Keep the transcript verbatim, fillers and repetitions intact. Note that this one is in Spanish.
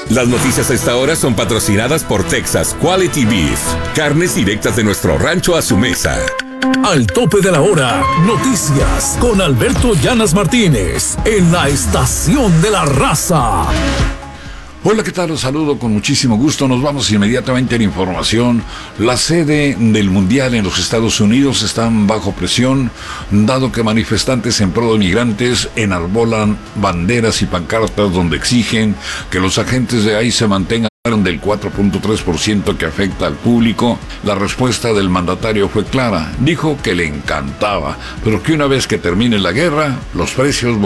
Las noticias a esta hora son patrocinadas por Texas Quality Beef. Carnes directas de nuestro rancho a su mesa. Al tope de la hora, noticias con Alberto Llanas Martínez en la Estación de la Raza. Hola, ¿qué tal? Los saludo con muchísimo gusto. Nos vamos inmediatamente a la información. La sede del Mundial en los Estados Unidos está bajo presión, dado que manifestantes en pro de migrantes enarbolan banderas y pancartas donde exigen que los agentes de I C E se mantengan del cuatro punto tres por ciento que afecta al público. La respuesta del mandatario fue clara. Dijo que le encantaba, pero que una vez que termine la guerra, los precios